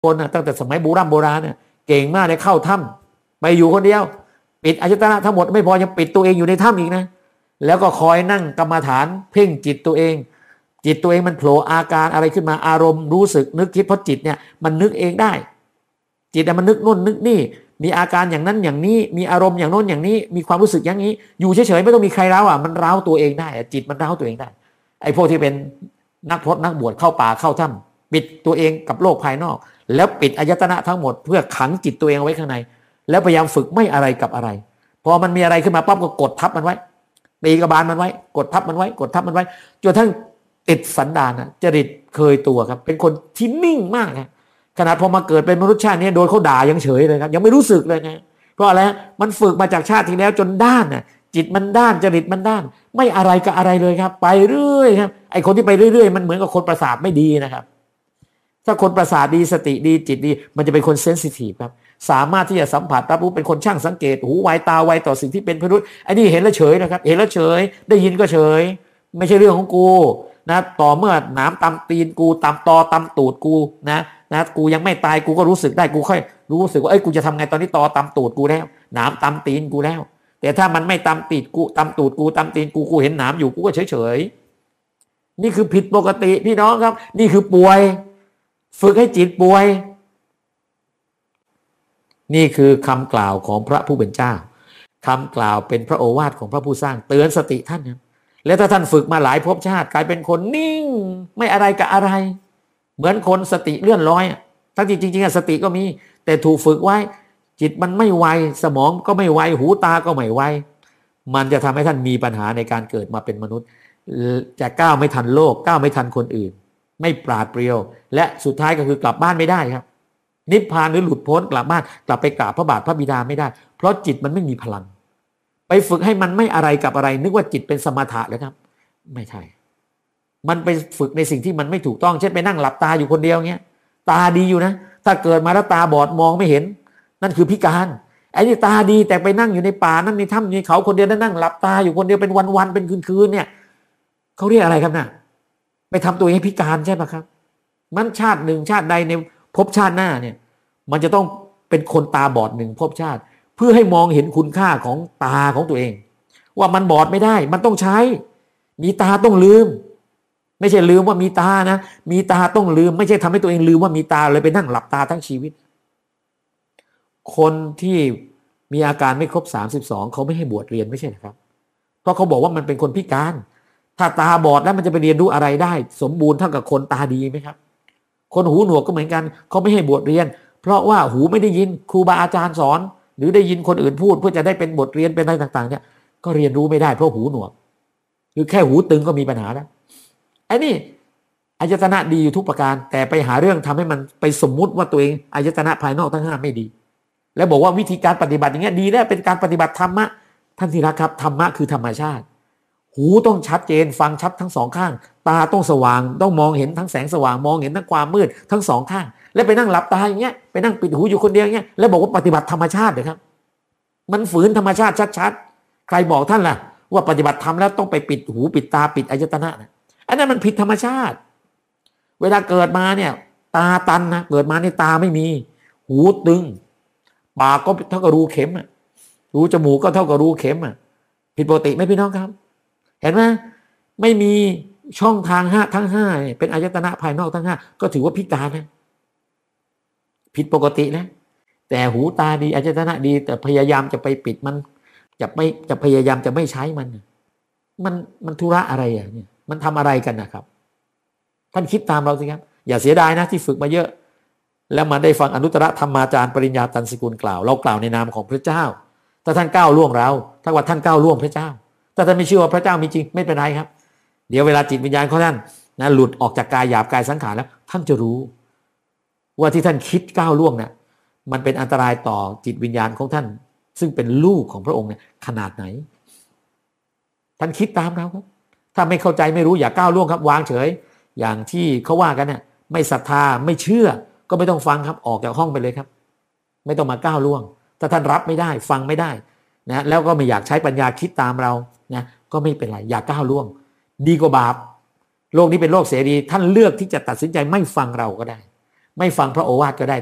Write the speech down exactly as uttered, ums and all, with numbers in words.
คนนะตั้งแต่สมัยโบราณโบราณเนี่ยเก่งมากเลยเข้าถ้ำไปอยู่คนเดียวปิดอายตนะทั้งหมดไม่พอยังปิดตัวเองอยู่ในถ้ำอีกนะแล้วก็คอยนั่งกรรมฐานเพ่งจิตตัวเองจิตตัวเองมันโผล่อาการอะไรขึ้นมาอารมณ์รู้สึกนึกคิดเพราะจิตเนี่ยมันนึกเองได้จิตมันนึกนู่นนึกนี่มีอาการอย่างนั้นอย่างนี้มีอารมณ์อย่างโน้นอย่างนี้มีความรู้สึกอย่างนี้อยู่เฉยๆไม่ต้องมีใครเร้าอ่ะมันเร้าตัวเองได้จิตมันเร้าตัวเองได้ไอ้พวกที่เป็นนักพรตนักบวชเข้าป่าเข้าถ้ำปิดตัวเองกับโลกภายนอกแล้วปิดอายตนะทั้งหมดเพื่อขังจิตตัวเองไว้ข้างในแล้วพยายามฝึกไม่อะไรกับอะไรพอมันมีอะไรขึ้นมาปั๊บก็กดทับมันไว้ตีกระบาลมันไว้กดทับมันไว้กดทับมันไว้จนทั้งติดสันดานนะจริตเคยตัวครับเป็นคนที่นิ่งมากนะขนาดพอมาเกิดเป็นมนุษย์ชาตินี้โดนเขาด่ายังเฉยเลยครับยังไม่รู้สึกเลยนะเพราะอะไรมันฝึกมาจากชาติที่แล้วจนด้านน่ะจิตมันด้านจริตมันด้านไม่อะไรกับอะไรเลยครับไปเรื่อยครับไอคนที่ไปเรื่อยๆมันเหมือนกับคนประสาทไม่ดีนะครับถ้าคนประสาทดีสติดีจิตดีมันจะเป็นคนเซนซิทีฟครับสามารถที่จะสัมผัสรับรู้เป็นคนช่างสังเกตหูไวตาไวต่อสิ่งที่เป็นพิรุธไอ้นี่เห็นแล้วเฉยนะครับเห็นแล้วเฉยได้ยินก็เฉยไม่ใช่เรื่องของกูนะต่อเมื่อหนามตำตีนกูตำตอตำตูดกูนะนะกูยังไม่ตายกูก็รู้สึกได้กูค่อยรู้สึกว่าเอ้ยกูจะทำไงตอนนี้ตอตำตูดกูแล้วหนามตำตีนกูแล้วแต่ถ้ามันไม่ตำตีดกูตำตูดกูตำตีนกูกูเห็นหนามอยู่กูก็เฉยเฉยนี่คือผิดปกติพี่น้องครับนี่คือป่วยฝึกให้จิตป่วยนี่คือคำกล่าวของพระผู้เป็นเจ้าคำกล่าวเป็นพระโอวาทของพระผู้สร้างเตือนสติท่านนะแล้วถ้าท่านฝึกมาหลายภพชาติกลายเป็นคนนิ่งไม่อะไรกับอะไรเหมือนคนสติเลื่อนลอยทั้งจริงจริงๆสติก็มีแต่ถูกฝึกไว้จิตมันไม่ไวสมองก็ไม่ไวหูตาก็ไม่ไวมันจะทำให้ท่านมีปัญหาในการเกิดมาเป็นมนุษย์จะก้าวไม่ทันโลกก้าวไม่ทันคนอื่นไม่ปราดเปรียวและสุดท้ายก็คือกลับบ้านไม่ได้ครับนิพพานหรือหลุดพ้นกลับบ้านกลับไปกราบพระบาทพระบิดาไม่ได้เพราะจิตมันไม่มีพลังไปฝึกให้มันไม่อะไรกับอะไรนึกว่าจิตเป็นสมถะเลยครับไม่ใช่มันไปฝึกในสิ่งที่มันไม่ถูกต้องเช่นไปนั่งหลับตาอยู่คนเดียวเงี้ยตาดีอยู่นะถ้าเกิดมาแล้วตาบอดมองไม่เห็นนั่นคือพิการไอ้นี่ตาดีแต่ไปนั่งอยู่ในป่านั่งในถ้ำในเขาคนเดียวนั่งหลับตาอยู่คนเดียวเป็นวันๆเป็นคืนๆเนี่ยเขาเรียกอะไรครับน่ะไปทำตัวให้พิการใช่ไหมครับมันชาติหนึ่งชาติใดในภพชาติหน้าเนี่ยมันจะต้องเป็นคนตาบอดหนึ่งภพชาติเพื่อให้มองเห็นคุณค่าของตาของตัวเองว่ามันบอดไม่ได้มันต้องใช้มีตาต้องลืมไม่ใช่ลืมว่ามีตานะมีตาต้องลืมไม่ใช่ทำให้ตัวเองลืมว่ามีตาเลยไปนั่งหลับตาทั้งชีวิตคนที่มีอาการไม่ครบสามสิบสองเขาไม่ให้บวชเรียนไม่ใช่นะครับเพราะเขาบอกว่ามันเป็นคนพิการถ้าตาบอดแล้วมันจะไปเรียนรู้อะไรได้สมบูรณ์เท่ากับคนตาดีไหมครับคนหูหนวกก็เหมือนกันเขาไม่ให้บวชเรียนเพราะว่าหูไม่ได้ยินครูบาอาจารย์สอนหรือได้ยินคนอื่นพูดเพื่อจะได้เป็นบทเรียนเป็นอะไรต่างๆเนี่ยก็เรียนรู้ไม่ได้เพราะหูหนวกหรือแค่หูตึงก็มีปัญหาแล้วไอ้นี่อายตนะดีอยู่ทุกประการแต่ไปหาเรื่องทำให้มันไปสมมุติว่าตัวเองอายตนะภายนอกทั้งห้าไม่ดีแล้วบอกว่าวิธีการปฏิบัติอย่างเงี้ยดีแล้วเป็นการปฏิบัติธรรมะท่านที่รักครับธรรมะคือธรรมชาติหูต้องชัดเจนฟังชัดทั้งสองข้างตาต้องสว่างต้องมองเห็นทั้งแสงสว่างมองเห็นทั้งความมืดทั้งสองข้างแล้วไปนั่งหลับตาอย่างเงี้ยไปนั่งปิดหูอยู่คนเดียวอย่างเงี้ยแล้วบอกว่าปฏิบัติธรรมชาติเหรอครับมันฝืนธรรมชาติชัดๆใครบอกท่านล่ะว่าปฏิบัติธรรมแล้วต้องไปปิดหูปิดตาปิดอายตนะนะอันนั้นมันผิดธรรมชาติเวลาเกิดมาเนี่ยตาตันนะเกิดมาในตาไม่มีหูตึงปากก็เท่ากับรูเข็มอ่ะรูจมูกก็เท่ากับรูเข็มอ่ะผิดปกติไหมพี่น้องครับเห็นไหมไม่มีช่องทางห้าทั้งห้าเป็นอายตนะภายนอกทั้งห้าก็ถือว่าพิการนะผิดปกตินะแต่หูตาดีอายตนะดีแต่พยายามจะไปปิดมันจะไม่จะพยายามจะไม่ใช้มันมันมันธุระอะไรอ่ะเนี่ยมันทำอะไรกันนะครับท่านคิดตามเราสิครับอย่าเสียดายนะที่ฝึกมาเยอะแล้วมาได้ฟังอนุตตรธรรมาจารย์ปริญญาตันสกุลกล่าวเรากล่าวในนามของพระเจ้าถ้าท่านก้าวล่วงเราถ้าว่าท่านก้าวล่วงพระเจ้าถ้าท่านไม่เชื่อว่าพระเจ้ามีจริงไม่เป็นไรครับเดี๋ยวเวลาจิตวิญญาณของท่านนะหลุดออกจากกายหยาบกายสังขารแล้วท่านจะรู้ว่าที่ท่านคิดก้าวล่วงเนี่ยมันเป็นอันตรายต่อจิตวิญญาณของท่านซึ่งเป็นลูกของพระองค์เนี่ยขนาดไหนท่านคิดตามเราครับถ้าไม่เข้าใจไม่รู้อย่าก้าวล่วงครับวางเฉยอย่างที่เขาว่ากันเนี่ยไม่ศรัทธาไม่เชื่อก็ไม่ต้องฟังครับออกจากห้องไปเลยครับไม่ต้องมาก้าวล่วงถ้าท่านรับไม่ได้ฟังไม่ได้นะแล้วก็ไม่อยากใช้ปัญญาคิดตามเรานะก็ไม่เป็นไรอย่าก้าวล่วงดีกว่าบาปโลกนี้เป็นโลกเสรีท่านเลือกที่จะตัดสินใจไม่ฟังเราก็ได้ไม่ฟังพระโอวาทก็ได้